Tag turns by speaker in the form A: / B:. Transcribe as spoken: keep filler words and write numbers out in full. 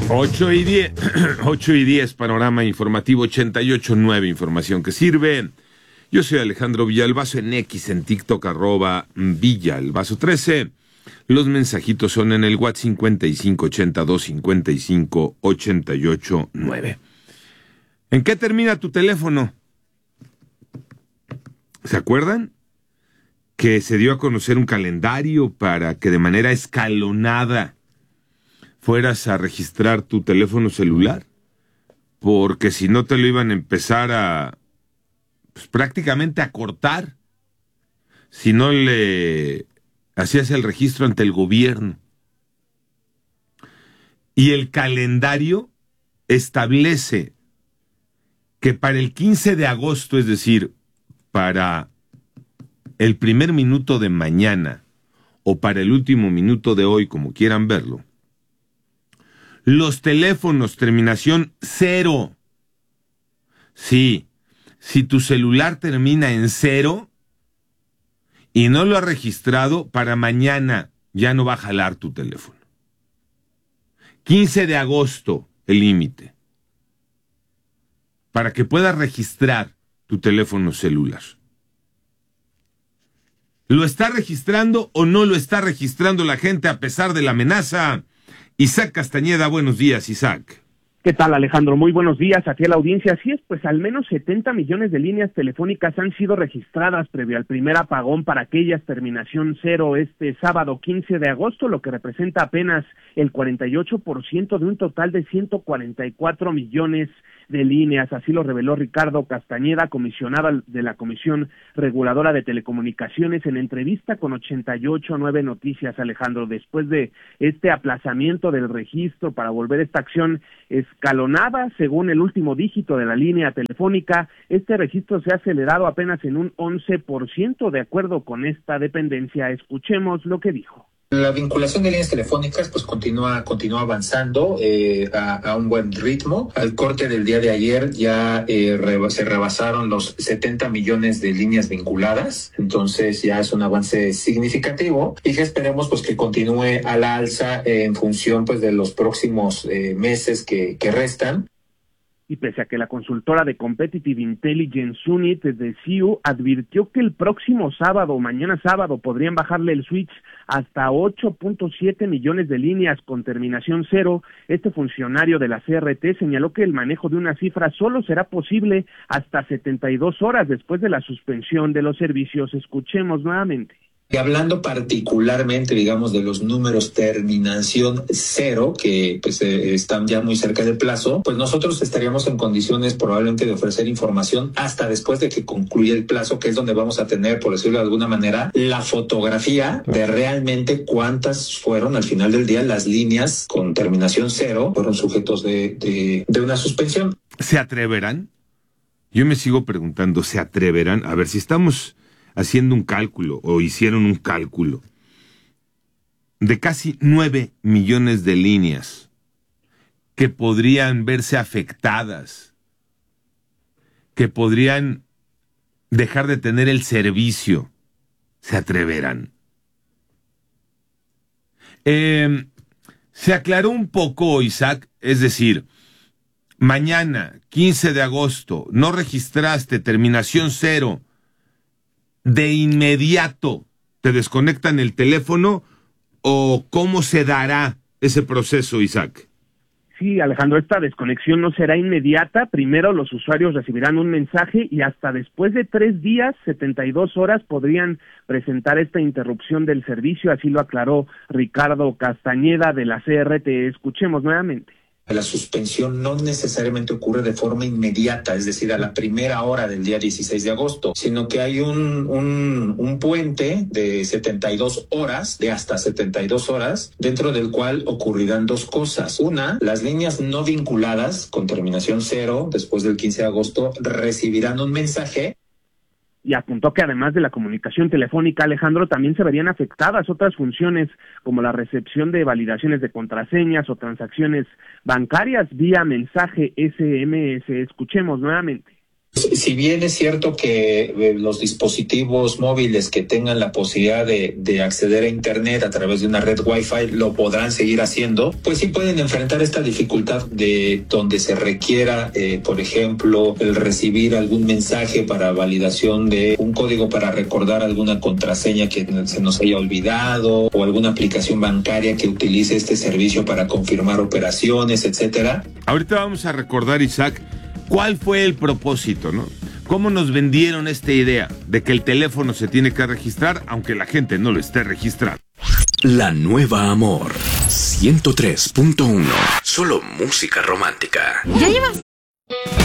A: Ocho y diez, ocho y diez, panorama informativo ochenta y ocho punto nueve, información que sirve. Yo soy Alejandro Villalbazo, en X, en TikTok, arroba Villalbazo trece. Los mensajitos son en el WhatsApp cincuenta y cinco ochenta y dos cincuenta y cinco ochenta y ocho nueve. ¿En qué termina tu teléfono? ¿Se acuerdan? Que se dio a conocer un calendario para que de manera escalonada fueras a registrar tu teléfono celular, porque si no te lo iban a empezar a, pues, prácticamente a cortar, si no le hacías el registro ante el gobierno. Y el calendario establece que para el quince de agosto, es decir, para el primer minuto de mañana o para el último minuto de hoy, como quieran verlo, los teléfonos terminación cero. Sí, si tu celular termina en cero y no lo has registrado, para mañana ya no va a jalar tu teléfono. quince de agosto, el límite, para que puedas registrar tu teléfono celular. ¿Lo está registrando o no lo está registrando la gente a pesar de la amenaza? Isaac Castañeda, buenos días, Isaac.
B: ¿Qué tal, Alejandro? Muy buenos días aquí a la audiencia. Así es, pues al menos setenta millones de líneas telefónicas han sido registradas previo al primer apagón para aquellas terminación cero este sábado quince de agosto, lo que representa apenas el cuarenta y ocho por ciento de un total de ciento cuarenta y cuatro millones de líneas. Así lo reveló Ricardo Castañeda, comisionado de la Comisión Reguladora de Telecomunicaciones, en entrevista con ochenta y ocho punto nueve Noticias, Alejandro. Después de este aplazamiento del registro para volver a esta acción escalonada, según el último dígito de la línea telefónica, este registro se ha acelerado apenas en un once por ciento, de acuerdo con esta dependencia. Escuchemos lo que dijo.
C: La vinculación de líneas telefónicas pues continúa continúa avanzando eh, a, a un buen ritmo. Al corte del día de ayer ya eh, re, se rebasaron los setenta millones de líneas vinculadas, entonces ya es un avance significativo y que esperemos pues que continúe a la alza eh, en función pues de los próximos eh, meses que, que restan.
B: Y pese a que la consultora de Competitive Intelligence Unit de C I U advirtió que el próximo sábado, mañana sábado, podrían bajarle el switch hasta ocho punto siete millones de líneas con terminación cero, este funcionario de la C R T señaló que el manejo de una cifra solo será posible hasta setenta y dos horas después de la suspensión de los servicios. Escuchemos nuevamente.
C: Y hablando particularmente, digamos, de los números terminación cero, que pues eh, están ya muy cerca del plazo, pues nosotros estaríamos en condiciones probablemente de ofrecer información hasta después de que concluya el plazo, que es donde vamos a tener, por decirlo de alguna manera, la fotografía de realmente cuántas fueron al final del día las líneas con terminación cero, fueron sujetos de, de, de una suspensión.
A: ¿Se atreverán? Yo me sigo preguntando, ¿se atreverán? A ver, si estamos haciendo un cálculo, o hicieron un cálculo, de casi nueve millones de líneas que podrían verse afectadas, que podrían dejar de tener el servicio, ¿se atreverán? Eh, se aclaró un poco, Isaac, es decir, mañana, quince de agosto, no registraste terminación cero, de inmediato te desconectan el teléfono, o cómo se dará ese proceso, Isaac.
B: Sí, Alejandro, esta desconexión no será inmediata. Primero los usuarios recibirán un mensaje y hasta después de tres días, setenta y dos horas, podrían presentar esta interrupción del servicio. Así lo aclaró Ricardo Castañeda de la C R T. Escuchemos nuevamente.
C: La suspensión no necesariamente ocurre de forma inmediata, es decir, a la primera hora del día dieciséis de agosto, sino que hay un, un, un puente de setenta y dos horas, de hasta setenta y dos horas, dentro del cual ocurrirán dos cosas. Una, las líneas no vinculadas con terminación cero, después del quince de agosto, recibirán un mensaje.
B: Y apuntó que además de la comunicación telefónica, Alejandro, también se verían afectadas otras funciones como la recepción de validaciones de contraseñas o transacciones bancarias vía mensaje S M S. Escuchemos nuevamente.
C: Si bien es cierto que eh, los dispositivos móviles que tengan la posibilidad de, de acceder a Internet a través de una red Wi-Fi lo podrán seguir haciendo, pues sí pueden enfrentar esta dificultad de donde se requiera, eh, por ejemplo, el recibir algún mensaje para validación de un código para recordar alguna contraseña que se nos haya olvidado o alguna aplicación bancaria que utilice este servicio para confirmar operaciones, etcétera.
A: Ahorita vamos a recordar, Isaac, ¿cuál fue el propósito, no? ¿Cómo nos vendieron esta idea de que el teléfono se tiene que registrar aunque la gente no lo esté registrando?
D: La Nueva Amor ciento tres punto uno. Solo música romántica.
E: ¿Ya llevas?